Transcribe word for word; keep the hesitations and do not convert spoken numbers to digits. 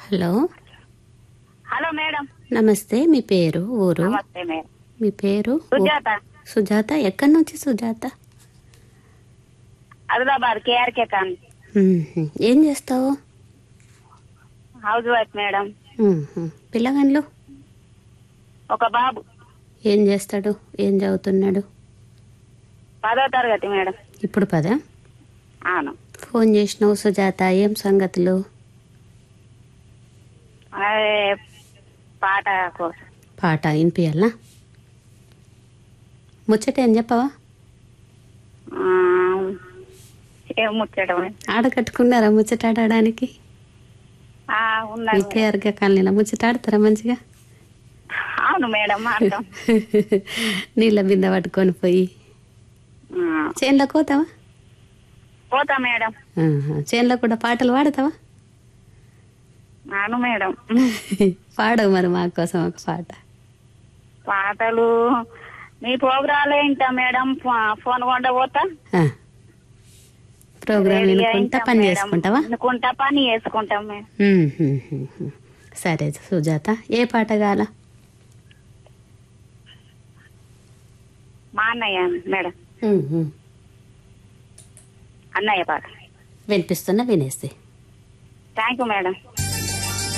Hello hello madam. నమస్తే. మీ పేరు, ఊరు? నమస్తే మేడం. మీ పేరు? సుజాత. సుజాత. ఎక్కడి నుంచి సుజాత? ఆదిలాబాద్ కేఆర్కే కాన్. మ్మ్హ. ఏం చేస్తావు? House wife madam. మ్మ్హ. పిల్లగాండ్లు? ఒక బాబు. ఏం చేస్తాడు? ఏం చదువుతున్నాడు? పదో తరగతి మేడం. ఇప్పుడు పదా? అవును. ఫోన్ చేసినావు సుజాత, ఏం సంగతులు? అదే పాట కోసం. పాట వినిపించాలా? ముచ్చట ఏం చెప్పవా? ఆ, ఏం ముచ్చట మేడం? ఆడ కట్టుకున్నారా ముచ్చట ఆడడానికి? ఆ, ఉన్నారు మేడం. కేఆర్కే కాలనీలో ముచ్చట ఆడతారా మంచిగా? అవును మేడం, ఆడతాం. నీళ్ళ బిందె పట్టుకొని పోయి ఆ, చేన్లో పోతావా? పోతా మేడం. ఆహా. చేన్లో కూడా పాటలు పాడతావా? అవును మేడం. పాడవు మరి మా కోసం ఒక పాట. పాటలు మీ ప్రోగ్రాలే వింటా మేడం. ఫో- ఫోన్ కొండ పోతా. ఆ. ప్రోగ్రామ్ రేడియో వినుకుంటా వింటాం పని మేడం. చేసుకుంటావా? వినుకుంటా పని చేసుకుంటాం మేడం. మ్మ్హ్మ్. సరే సుజాత, ఏ పాట కావాలా? మా అన్నయ్య మేడం. మ్మ్హ్మ్. అన్నయ్య పాట. వినిపిస్తున్నా, వినేస్తే. Thank you madam.